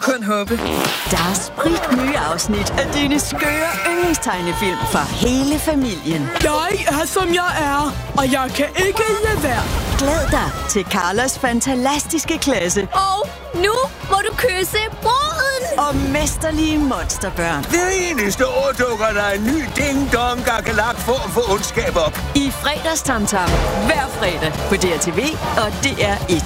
kun håbe. Der er spritnye afsnit af dine skøre yndlingstegnefilm for hele familien. Jeg er, som jeg er, og jeg kan ikke lade være. Glæd dig til Carlos fantastiske klasse Og nu må du kysse bruden. og mesterlige monsterbørn. Hver eneste år dukker der en ny ding-dong gakkelak form for ondskab op. I Fredagstamtam hver fredag på DRTV og DR1.